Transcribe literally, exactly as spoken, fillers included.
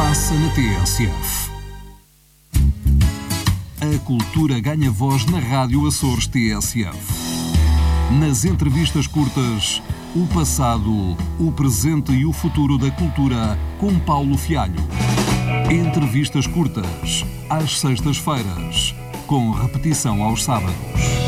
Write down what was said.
Passa na T S F. A cultura ganha voz na Rádio Açores T S F. Nas entrevistas curtas, o passado, o presente e o futuro da cultura com Paulo Fialho. Entrevistas curtas, às sextas-feiras, com repetição aos sábados.